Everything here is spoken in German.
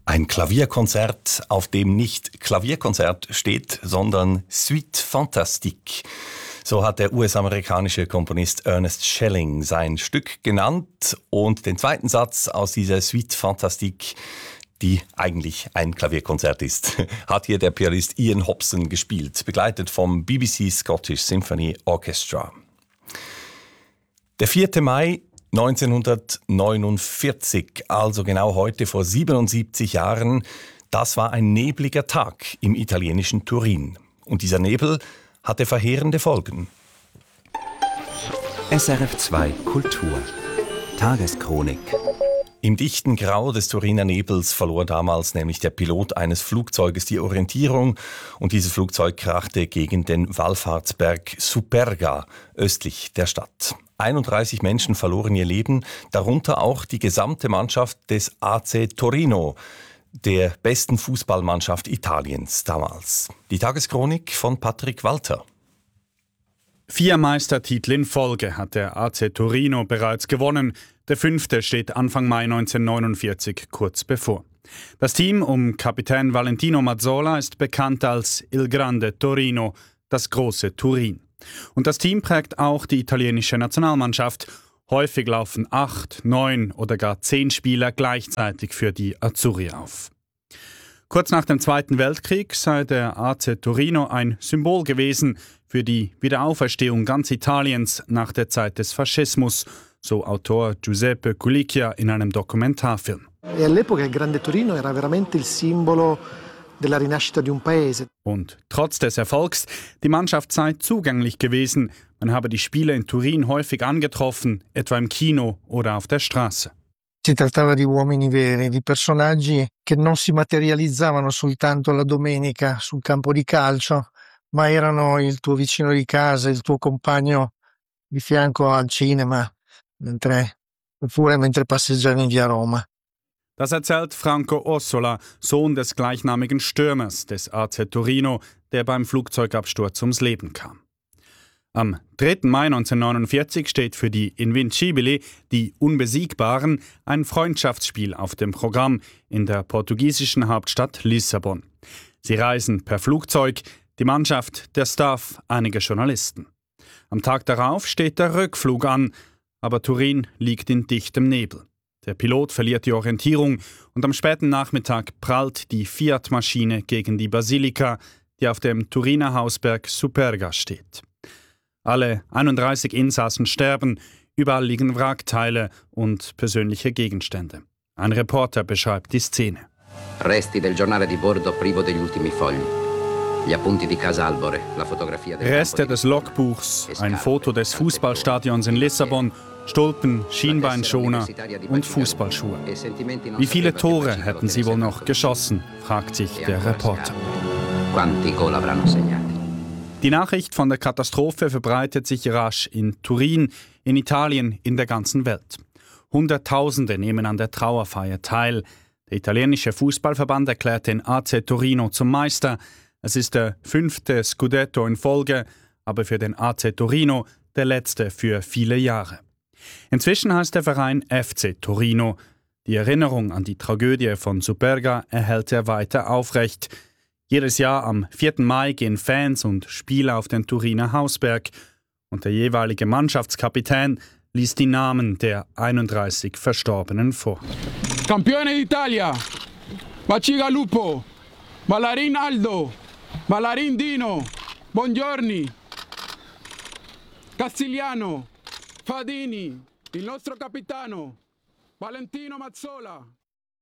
Ein Klavierkonzert, auf dem nicht Klavierkonzert steht, sondern Suite Fantastique. So hat der US-amerikanische Komponist Ernest Schelling sein Stück genannt und den zweiten Satz aus dieser Suite Fantastique, die eigentlich ein Klavierkonzert ist, hat hier der Pianist Ian Hobson gespielt, begleitet vom BBC Scottish Symphony Orchestra. Der 4. Mai 1949, also genau heute vor 77 Jahren, das war ein nebliger Tag im italienischen Turin. Und dieser Nebel hatte verheerende Folgen. SRF 2 Kultur Tageschronik. Im dichten Grau des Turiner Nebels verlor damals nämlich der Pilot eines Flugzeuges die Orientierung und dieses Flugzeug krachte gegen den Wallfahrtsberg Superga östlich der Stadt. 31 Menschen verloren ihr Leben, darunter auch die gesamte Mannschaft des AC Torino, der besten Fußballmannschaft Italiens damals. Die Tageschronik von Patrick Walter. 4 Meistertitel in Folge hat der AC Torino bereits gewonnen. Der 5. steht Anfang Mai 1949 kurz bevor. Das Team um Kapitän Valentino Mazzola ist bekannt als Il Grande Torino, das große Turin. Und das Team prägt auch die italienische Nationalmannschaft. Häufig laufen 8, 9 oder gar 10 Spieler gleichzeitig für die Azzurri auf. Kurz nach dem Zweiten Weltkrieg sei der AC Torino ein Symbol gewesen für die Wiederauferstehung ganz Italiens nach der Zeit des Faschismus, so Autor Giuseppe Culicchia in einem Dokumentarfilm. E all'epoca il Grande Torino era veramente il simbolo della rinascita di un paese. Und trotz des Erfolgs, die Mannschaft sei zugänglich gewesen. Man habe die Spieler in Turin häufig angetroffen, etwa im Kino oder auf der Straße. Si trattava di uomini veri, di personaggi che non si materializzavano soltanto la domenica sul campo di calcio, ma erano il tuo vicino di casa, il tuo compagno di fianco al cinema, mentre passeggiavi in via Roma. Das erzählt Franco Ossola, Sohn des gleichnamigen Stürmers des AC Torino, der beim Flugzeugabsturz ums Leben kam. Am 3. Mai 1949 steht für die Invincibili, die Unbesiegbaren, ein Freundschaftsspiel auf dem Programm in der portugiesischen Hauptstadt Lissabon. Sie reisen per Flugzeug, die Mannschaft, der Staff, einige Journalisten. Am Tag darauf steht der Rückflug an, aber Turin liegt in dichtem Nebel. Der Pilot verliert die Orientierung und am späten Nachmittag prallt die Fiat-Maschine gegen die Basilika, die auf dem Turiner Hausberg Superga steht. Alle 31 Insassen sterben, überall liegen Wrackteile und persönliche Gegenstände. Ein Reporter beschreibt die Szene. Resti del giornale di bordo privo degli ultimi fogli. Gli appunti di Casa Albore, la fotografia del Reste des Logbuchs, ein Foto des Fußballstadions in Lissabon, Stulpen, Schienbeinschoner und Fußballschuhe. Wie viele Tore hätten sie wohl noch geschossen, fragt sich der Reporter. Quanti gol avranno segnati? Die Nachricht von der Katastrophe verbreitet sich rasch in Turin, in Italien, in der ganzen Welt. Hunderttausende nehmen an der Trauerfeier teil. Der italienische Fußballverband erklärt den AC Torino zum Meister. Es ist der 5. Scudetto in Folge, aber für den AC Torino der letzte für viele Jahre. Inzwischen heißt der Verein FC Torino. Die Erinnerung an die Tragödie von Superga erhält er weiter aufrecht. Jedes Jahr am 4. Mai gehen Fans und Spieler auf den Turiner Hausberg und der jeweilige Mannschaftskapitän liest die Namen der 31 Verstorbenen vor. Campione d'Italia, Bacigalupo, Ballarin Aldo, Ballarin Dino, Bongiorni, Castigliano, Fadini, il nostro capitano, Valentino Mazzola.